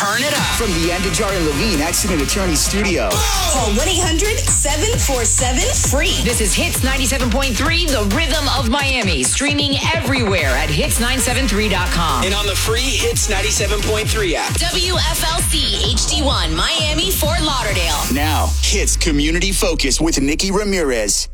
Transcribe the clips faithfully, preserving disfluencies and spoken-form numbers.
Turn it up. From the Andajar and Levine Accident Attorney Studio. Call one eight hundred seven four seven free. This is Hits ninety-seven point three, the rhythm of Miami. Streaming everywhere at hits nine seven three dot com. And on the free Hits ninety-seven point three app. W F L C H D one, Miami, Fort Lauderdale. Now, Hits Community Focus with Nikki Ramirez.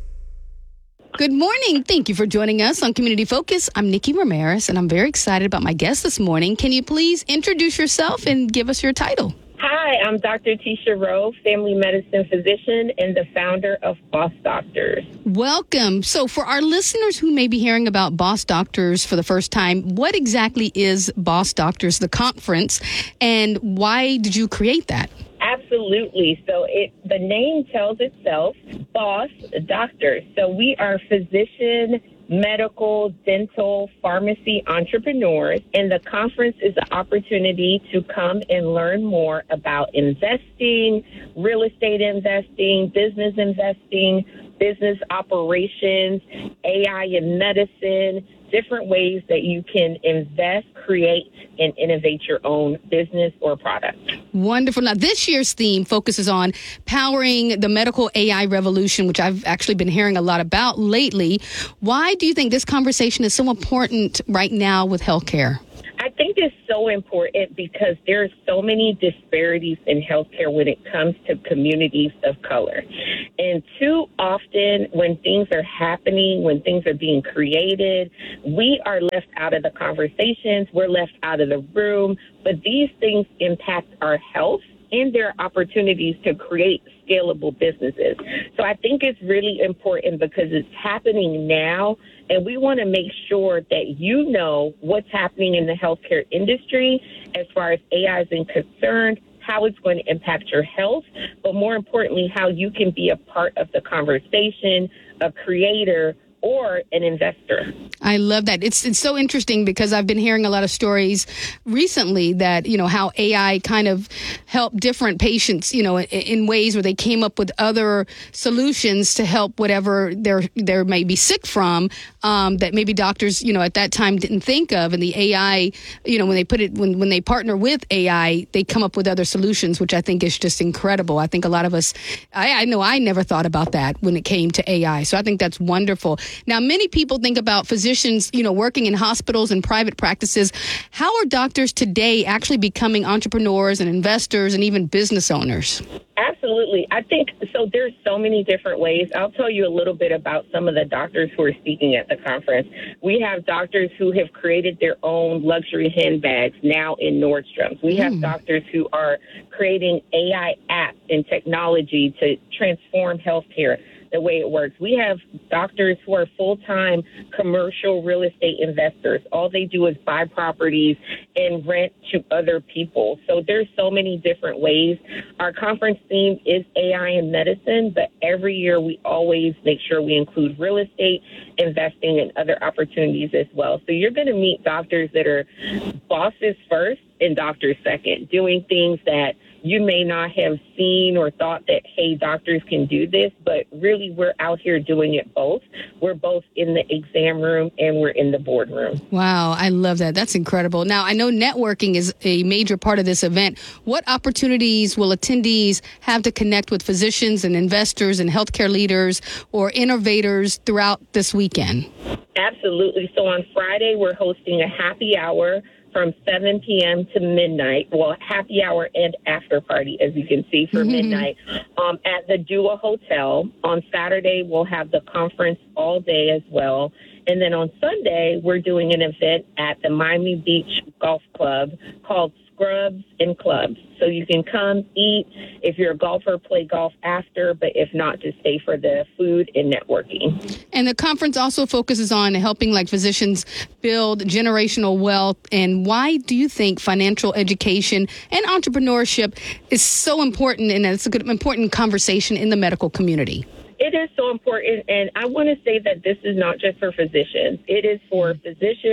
Good morning. Thank you for joining us on Community Focus. I'm Nikki Ramirez, and I'm very excited about my guest this morning. Can you please introduce yourself and give us your title? Hi, I'm Doctor Tisha Rowe, family medicine physician and the founder of Boss Doctors. Welcome. So for our listeners who may be hearing about Boss Doctors for the first time, what exactly is Boss Doctors, the conference, and why did you create that? Absolutely. So it the name tells itself, Boss Doctors. So we are physician, medical, dental, pharmacy entrepreneurs, and the conference is an opportunity to come and learn more about investing, real estate investing, business investing, business operations, A I in medicine, different ways that you can invest, create, and innovate your own business or product. Wonderful. Now, this year's theme focuses on powering the medical A I revolution, which I've actually been hearing a lot about lately. Why do you think this conversation is so important right now with healthcare? I think it's so important because there are so many disparities in healthcare when it comes to communities of color. And too often when things are happening, when things are being created, we are left out of the conversations, we're left out of the room, but these things impact our health and there are opportunities to create scalable businesses. So I think it's really important because it's happening now, and we want to make sure that you know what's happening in the healthcare industry as far as A I is concerned, how it's going to impact your health, but more importantly, how you can be a part of the conversation, a creator, or an investor. I love that. It's it's so interesting because I've been hearing a lot of stories recently that, you know, how A I kind of helped different patients, you know, in, in ways where they came up with other solutions to help whatever they're, they may be sick from, um, that maybe doctors, you know, at that time didn't think of. And the A I, you know, when they put it, when, when they partner with A I, they come up with other solutions, which I think is just incredible. I think a lot of us, I, I know I never thought about that when it came to A I. So I think that's wonderful. Now, many people think about physicians, you know, working in hospitals and private practices. How are doctors today actually becoming entrepreneurs and investors and even business owners? Absolutely. I think so. There's so many different ways. I'll tell you a little bit about some of the doctors who are speaking at the conference. We have doctors who have created their own luxury handbags now in Nordstrom's. We have mm. doctors who are creating A I apps and technology to transform healthcare the way it works. We have doctors who are full-time commercial real estate investors. All they do is buy properties and rent to other people. So there's so many different ways. Our conference theme is A I in medicine, but every year we always make sure we include real estate, investing, and other opportunities as well. So you're going to meet doctors that are bosses first and doctors second, doing things that you may not have seen or thought that, hey, doctors can do this, but really we're out here doing it both. We're both in the exam room and we're in the boardroom. Wow, I love that. That's incredible. Now, I know networking is a major part of this event. What opportunities will attendees have to connect with physicians and investors and healthcare leaders or innovators throughout this weekend? Absolutely. So on Friday, we're hosting a happy hour from seven p.m. to midnight. Well, happy hour and after party, as you can see, for mm-hmm. midnight um, at the Dua Hotel. On Saturday, we'll have the conference all day as well. And then on Sunday, we're doing an event at the Miami Beach Golf Club called Scrubs and Clubs. So you can come, eat. If you're a golfer, play golf after, but if not, just stay for the food and networking. And the conference also focuses on helping like physicians build generational wealth. And why do you think financial education and entrepreneurship is so important, and it's a good, important conversation in the medical community? It is so important, and I want to say that this is not just for physicians. It is for physicians,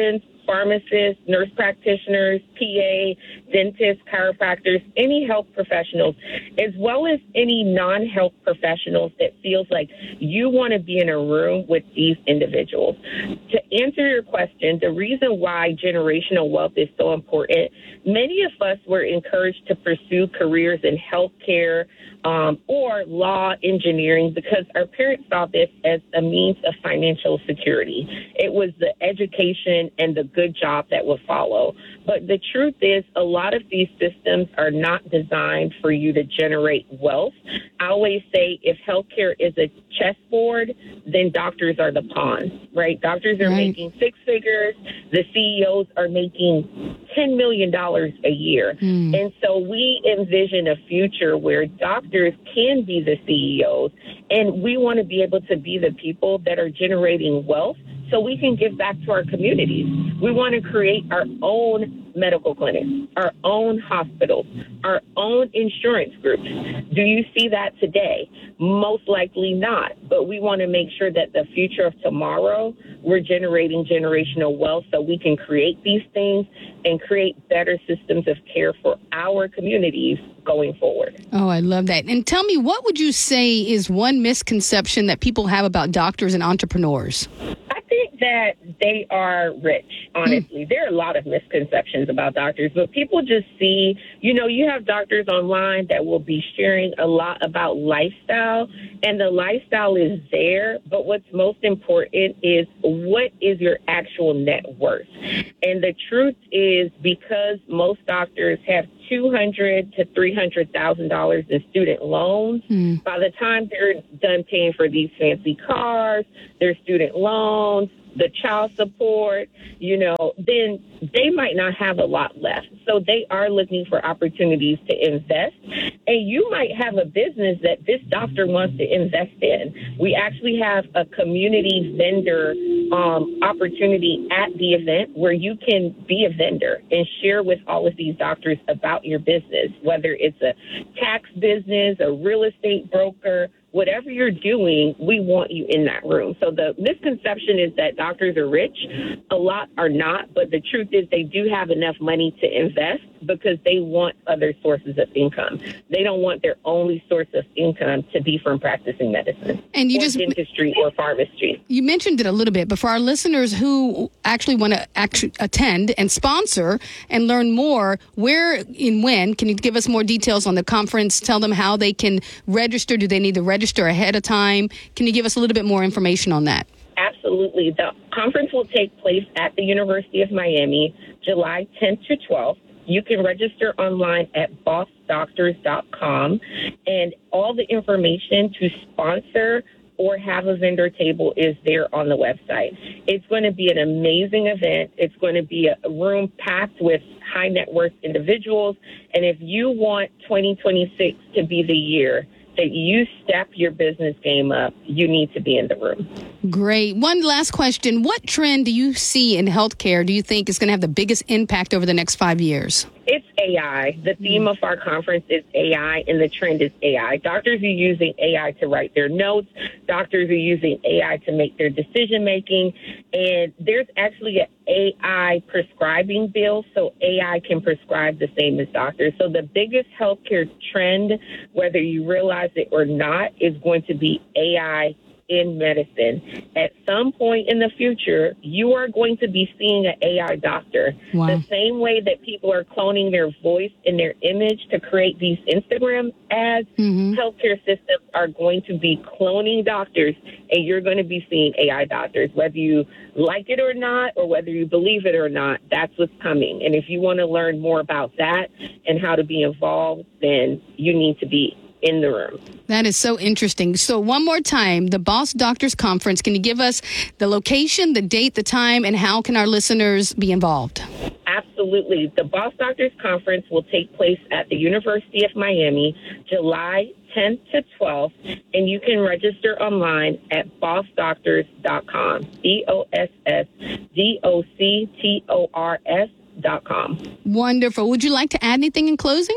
pharmacists, nurse practitioners, P A, dentists, chiropractors, any health professionals, as well as any non-health professionals that feels like you want to be in a room with these individuals. To answer your question, the reason why generational wealth is so important, many of us were encouraged to pursue careers in healthcare um, or law, engineering, because our parents saw this as a means of financial security. It was the education and the good job that would follow. But the truth is, a lot of these systems are not designed for you to generate wealth. I always say if healthcare is a chessboard, then doctors are the pawn, right? Doctors are Right. making six figures. The C E Os are making ten million dollars a year. Mm. And so we envision a future where doctors can be the C E Os, and we want to be able to be the people that are generating wealth so we can give back to our communities. We want to create our own medical clinics, our own hospitals, our own insurance groups. Do you see that today? Most likely not. But we want to make sure that the future of tomorrow, we're generating generational wealth so we can create these things and create better systems of care for our communities going forward. Oh, I love that. And tell me, what would you say is one misconception that people have about doctors and entrepreneurs? I think that they are rich, honestly. Mm. There are a lot of misconceptions about doctors, but people just see, you know, you have doctors online that will be sharing a lot about lifestyle, and the lifestyle is there, but what's most important is what is your actual net worth? And the truth is, because most doctors have two hundred to three hundred thousand dollars in student loans. Mm. By the time they're done paying for these fancy cars, their student loans, the child support, you know, then they might not have a lot left. So they are looking for opportunities to invest. And you might have a business that this doctor wants to invest in. We actually have a community vendor um, opportunity at the event where you can be a vendor and share with all of these doctors about your business, whether it's a tax business, a real estate broker, whatever you're doing, we want you in that room. So the misconception is that doctors are rich. A lot are not, but the truth is they do have enough money to invest because they want other sources of income. They don't want their only source of income to be from practicing medicine, and you or just dentistry or pharmacy. You mentioned it a little bit, but for our listeners who actually want to actually attend and sponsor and learn more, where and when, can you give us more details on the conference? Tell them how they can register. Do they need to register ahead of time? Can you give us a little bit more information on that? Absolutely. The conference will take place at the University of Miami, July tenth to twelfth. You can register online at boss doctors dot com, and all the information to sponsor or have a vendor table is there on the website. It's going to be an amazing event. It's going to be a room packed with high net worth individuals. And if you want twenty twenty-six to be the year that you step your business game up, you need to be in the room. Great. One last question. What trend do you see in healthcare do you think is going to have the biggest impact over the next five years? It's A I. The theme of our conference is A I, and the trend is A I. Doctors are using A I to write their notes. Doctors are using A I to make their decision-making. And there's actually an A I prescribing bill, so A I can prescribe the same as doctors. So the biggest healthcare trend, whether you realize it or not, is going to be A I in medicine. At some point in the future, you are going to be seeing an A I doctor. Wow. The same way that people are cloning their voice and their image to create these Instagram ads, mm-hmm. healthcare systems are going to be cloning doctors, and you're going to be seeing A I doctors. Whether you like it or not, or whether you believe it or not, that's what's coming. And if you want to learn more about that and how to be involved, then you need to be in the room. That is so interesting. So one more time, the Boss Doctors Conference, can you give us the location, the date, the time, and how can our listeners be involved? Absolutely. The Boss Doctors Conference will take place at the University of Miami, July tenth to twelfth, and you can register online at boss doctors dot com, B O S S D O C T O R S dot com. Wonderful. Would you like to add anything in closing?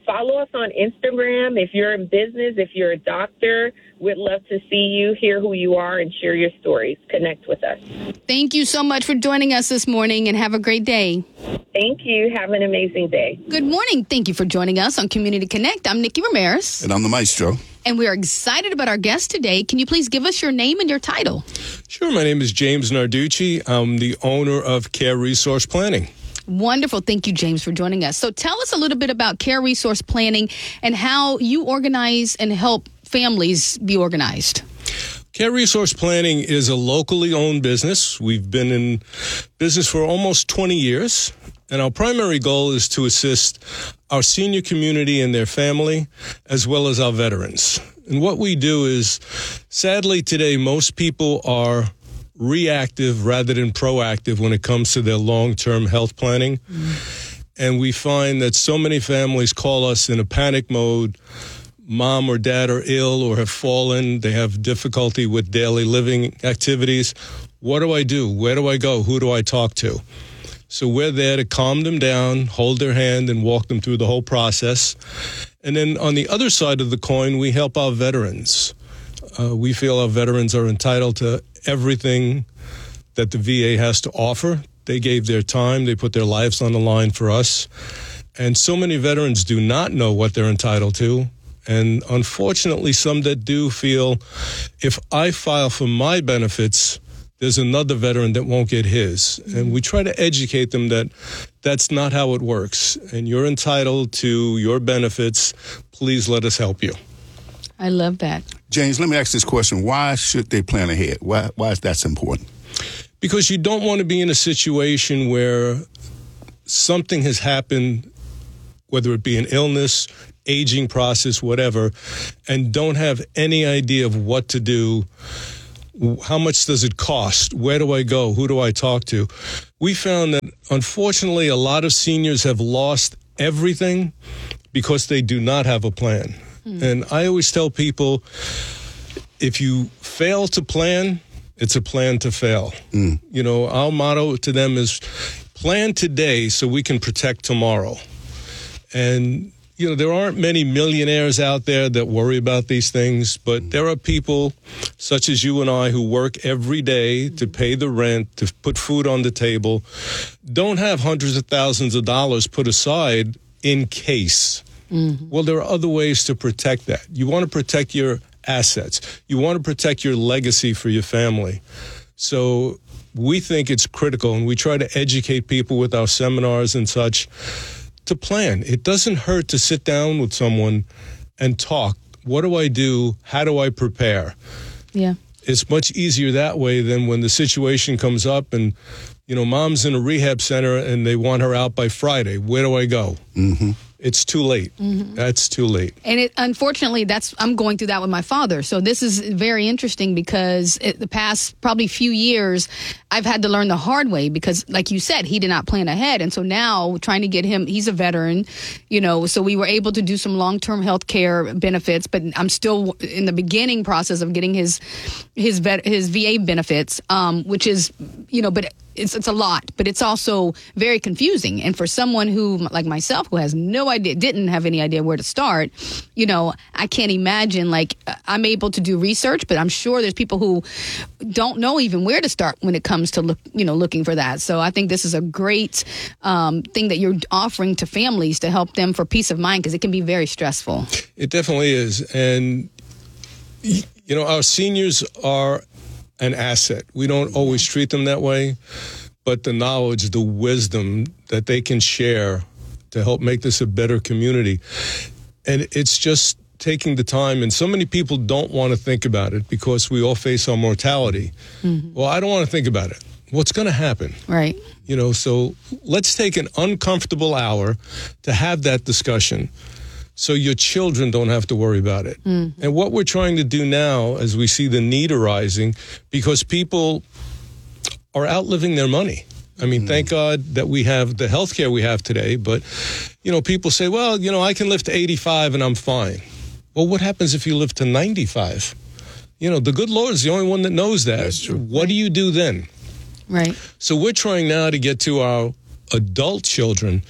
follow us on Instagram. If you're in business, if you're a doctor, we'd love to see you, hear who you are, and share your stories. Connect with us. Thank you so much for joining us this morning, and have a great day. Thank you. Have an amazing day. Good morning. Thank you for joining us on Community Connect. I'm Nikki Ramirez. And I'm the maestro. And we are excited about our guest today. Can you please give us your name and your title? Sure. My name is James Narducci. I'm the owner of Care Resource Planning. Wonderful. Thank you, James, for joining us. So tell us a little bit about Care Resource Planning and how you organize and help families be organized. Care Resource Planning is a locally owned business. We've been in business for almost twenty years, and our primary goal is to assist our senior community and their family, as well as our veterans. And what we do is, sadly today, most people are reactive rather than proactive when it comes to their long-term health planning. Mm. And we find that so many families call us in a panic mode. Mom or dad are ill or have fallen. They have difficulty with daily living activities. What do I do? Where do I go? Who do I talk to? So we're there to calm them down, hold their hand, and walk them through the whole process. And then on the other side of the coin, we help our veterans. Uh, we feel our veterans are entitled to everything that the V A has to offer. They gave their time. They put their lives on the line for us. And so many veterans do not know what they're entitled to. And unfortunately, some that do feel, if I file for my benefits, there's another veteran that won't get his. And we try to educate them that that's not how it works. And you're entitled to your benefits. Please let us help you. I love that. James, let me ask this question. Why should they plan ahead? Why, why is that so important? Because you don't want to be in a situation where something has happened, whether it be an illness, aging process, whatever, and don't have any idea of what to do. How much does it cost? Where do I go? Who do I talk to? We found that, unfortunately, a lot of seniors have lost everything because they do not have a plan. Mm. And I always tell people, if you fail to plan, it's a plan to fail. Mm. You know, our motto to them is plan today so we can protect tomorrow. And you know, there aren't many millionaires out there that worry about these things, but there are people such as you and I who work every day to pay the rent, to put food on the table, don't have hundreds of thousands of dollars put aside in case. Mm-hmm. Well, there are other ways to protect that. You want to protect your assets. You want to protect your legacy for your family. So we think it's critical, and we try to educate people with our seminars and such to plan. It doesn't hurt to sit down with someone and talk. What do I do? How do I prepare? Yeah. It's much easier that way than when the situation comes up and, you know, mom's in a rehab center and they want her out by Friday. Where do I go? Mm-hmm. It's too late. Mm-hmm. That's too late. And it, unfortunately, that's I'm going through that with my father. So this is very interesting because it, the past probably few years, I've had to learn the hard way because, like you said, he did not plan ahead. And so now trying to get him, he's a veteran, you know, so we were able to do some long-term health care benefits, but I'm still in the beginning process of getting his his vet, his V A benefits, um, which is, you know, but It's it's a lot, but it's also very confusing. And for someone who, like myself, who has no idea, didn't have any idea where to start, you know, I can't imagine, like, I'm able to do research, but I'm sure there's people who don't know even where to start when it comes to, look, you know, looking for that. So I think this is a great um, thing that you're offering to families to help them for peace of mind, because it can be very stressful. It definitely is. And, you know, our seniors are an asset. We don't always treat them that way, but the knowledge, the wisdom that they can share to help make this a better community. And it's just taking the time, and so many people don't want to think about it because we all face our mortality. Mm-hmm. Well, I don't want to think about it. What's going to happen? Right. You know, so let's take an uncomfortable hour to have that discussion, so your children don't have to worry about it. Mm-hmm. And what we're trying to do now, as we see the need arising, because people are outliving their money. I mean, mm-hmm. thank God that we have the health care we have today, but, you know, people say, well, you know, I can live to eighty-five and I'm fine. Well, what happens if you live to ninety-five? You know, the good Lord is the only one that knows that. That's true. What do you do then? Right. So we're trying now to get to our adult children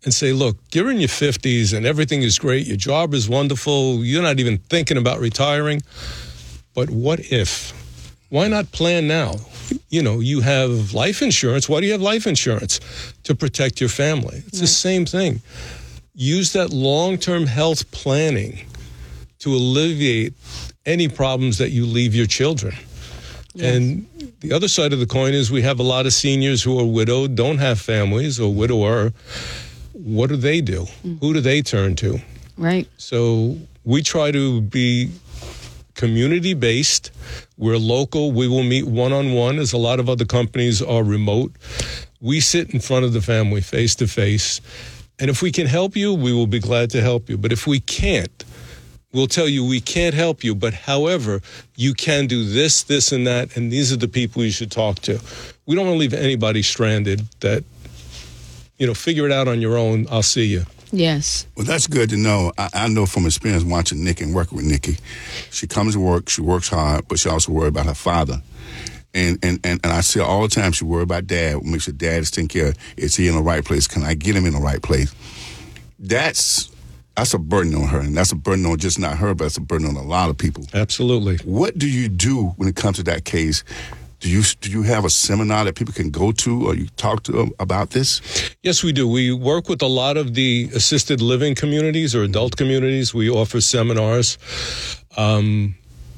and say, look, you're in your fifties and everything is great. Your job is wonderful. You're not even thinking about retiring. But what if? Why not plan now? You know, you have life insurance. Why do you have life insurance? To protect your family. It's right. The same thing. Use that long-term health planning to alleviate any problems that you leave your children. Yes. And the other side of the coin is we have a lot of seniors who are widowed, don't have families, or widower. What do they do? Mm. Who do they turn to? Right. So we try to be community-based. We're local. We will meet one-on-one, as a lot of other companies are remote. We sit in front of the family face-to-face. And if we can help you, we will be glad to help you. But if we can't, we'll tell you we can't help you. But however, you can do this, this, and that, and these are the people you should talk to. We don't want to leave anybody stranded that, you know, figure it out on your own. I'll see you. Yes. Well, that's good to know. I, I know from experience watching Nikki and working with Nikki. She comes to work, she works hard, but she also worries about her father. And, and, and, and I see her all the time, she worries about dad, make sure dad is taken care of. Is he in the right place? Can I get him in the right place? That's that's a burden on her, and that's a burden on just not her, but it's a burden on a lot of people. Absolutely. What do you do when it comes to that case? Do you do you have a seminar that people can go to, or you talk to them about this? Yes, we do. We work with a lot of the assisted living communities or adult communities. We offer seminars. Um,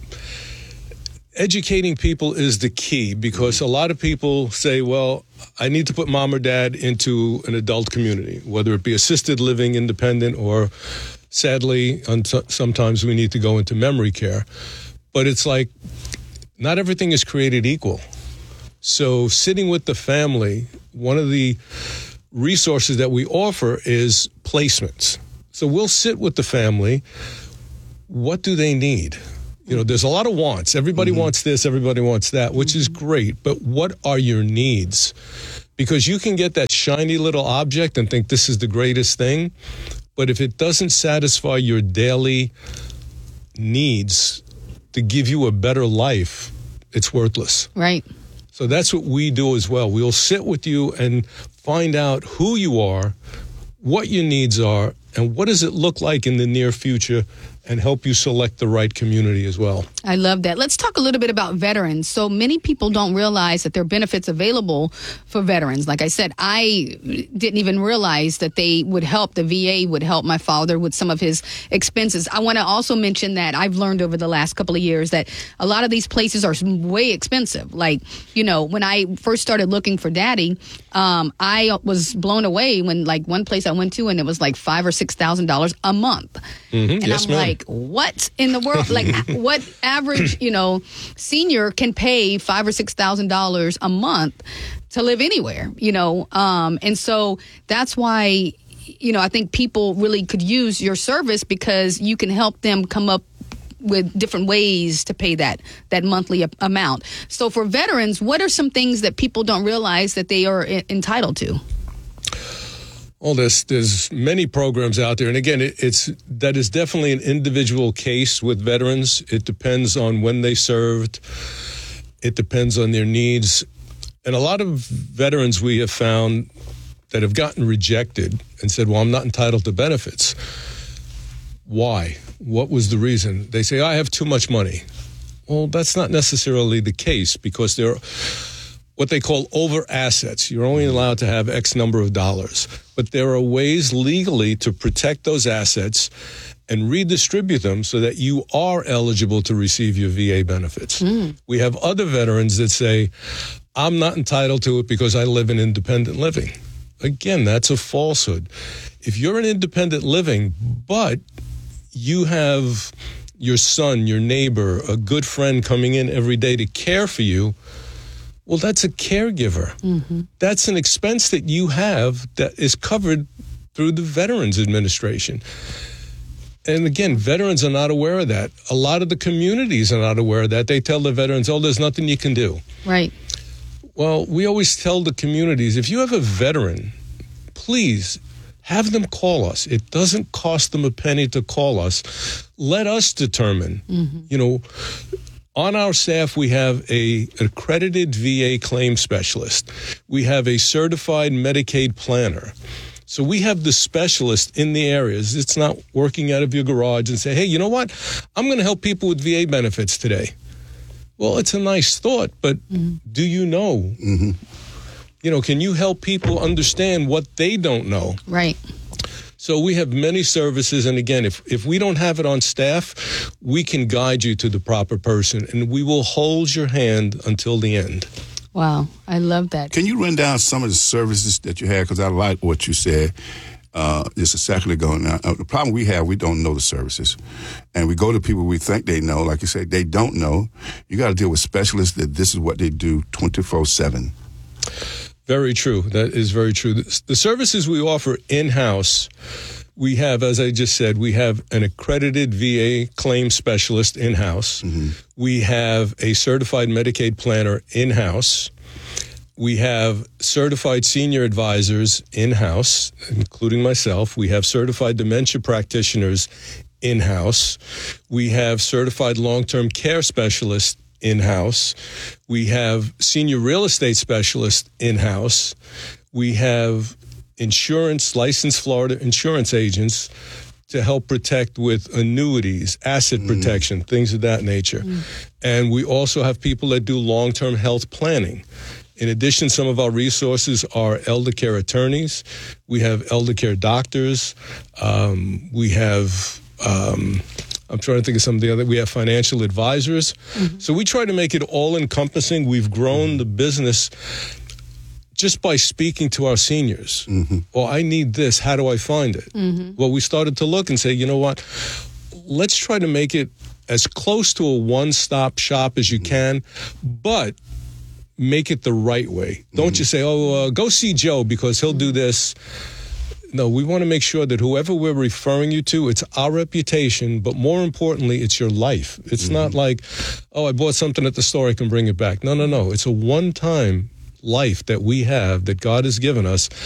educating people is the key, because a lot of people say, well, I need to put mom or dad into an adult community, whether it be assisted living, independent, or sadly, sometimes we need to go into memory care. But it's like, not everything is created equal. So sitting with the family, one of the resources that we offer is placements. So we'll sit with the family. What do they need? You know, there's a lot of wants. Everybody mm-hmm. wants this, everybody wants that, which mm-hmm. is great. But what are your needs? Because you can get that shiny little object and think this is the greatest thing. But if it doesn't satisfy your daily needs to give you a better life, it's worthless. Right. So that's what we do as well. We'll sit with you and find out who you are, what your needs are, and what does it look like in the near future, and help you select the right community as well. I love that. Let's talk a little bit about veterans. So many people don't realize that there are benefits available for veterans. Like I said, I didn't even realize that they would help, the V A would help my father with some of his expenses. I want to also mention that I've learned over the last couple of years that a lot of these places are way expensive. Like, you know, when I first started looking for daddy, um, I was blown away when, like, one place I went to and it was like five or six thousand dollars a month. Mm-hmm. And yes, I'm ma'am. like, what in the world? Like, what average, you know, senior can pay five or six thousand dollars a month to live anywhere, you know? Um, and so that's why, you know, I think people really could use your service, because you can help them come up with different ways to pay that that monthly a- amount. So for veterans, what are some things that people don't realize that they are I- entitled to? Well, there's there's many programs out there, and again, it, it's that is definitely an individual case with veterans. It depends on when they served. It depends on their needs, and a lot of veterans we have found that have gotten rejected and said, "Well, I'm not entitled to benefits." Why? What was the reason? They say, "I have too much money." Well, that's not necessarily the case, because they're what they call over assets. You're only allowed to have X number of dollars. But there are ways legally to protect those assets and redistribute them so that you are eligible to receive your V A benefits. Mm. We have other veterans that say, I'm not entitled to it because I live in independent living. Again, that's a falsehood. If you're in independent living, but you have your son, your neighbor, a good friend coming in every day to care for you, well, that's a caregiver. Mm-hmm. That's an expense that you have that is covered through the Veterans Administration. And again, veterans are not aware of that. A lot of the communities are not aware of that. They tell the veterans, oh, there's nothing you can do. Right. Well, we always tell the communities, if you have a veteran, please have them call us. It doesn't cost them a penny to call us. Let us determine, mm-hmm. you know, on our staff, we have a accredited V A claim specialist. We have a certified Medicaid planner. So we have the specialist in the areas. It's not working out of your garage and say, hey, you know what? I'm going to help people with V A benefits today. Well, it's a nice thought, but mm-hmm. do you know? Mm-hmm. You know, can you help people understand what they don't know? Right. So we have many services, and again, if, if we don't have it on staff, we can guide you to the proper person, and we will hold your hand until the end. Wow, I love that. Can you run down some of the services that you have? Because I like what you said uh, just a second ago. Now, uh, the problem we have, we don't know the services. And we go to people we think they know. Like you say, they don't know. You got to deal with specialists that this is what they do twenty-four seven. Very true. That is very true. The, the services we offer in-house, we have, as I just said, we have an accredited V A claim specialist in-house. Mm-hmm. We have a certified Medicaid planner in-house. We have certified senior advisors in-house, including myself. We have certified dementia practitioners in-house. We have certified long-term care specialists in-house. We have senior real estate specialists in-house. We have insurance, licensed Florida insurance agents to help protect with annuities, asset mm. protection, things of that nature. Mm. And we also have people that do long-term health planning. In addition, some of our resources are elder care attorneys. We have elder care doctors. Um, we have... Um, I'm trying to think of some of the other. We have financial advisors. Mm-hmm. So we try to make it all-encompassing. We've grown the business just by speaking to our seniors. Mm-hmm. Well, I need this. How do I find it? Mm-hmm. Well, we started to look and say, you know what? Let's try to make it as close to a one-stop shop as you can, but make it the right way. Don't mm-hmm. just say, oh, uh, go see Joe because he'll do this. No, we want to make sure that whoever we're referring you to, it's our reputation, but more importantly, it's your life. It's mm-hmm. not like, oh, I bought something at the store, I can bring it back. No, no, no. It's a one-time life that we have that God has given us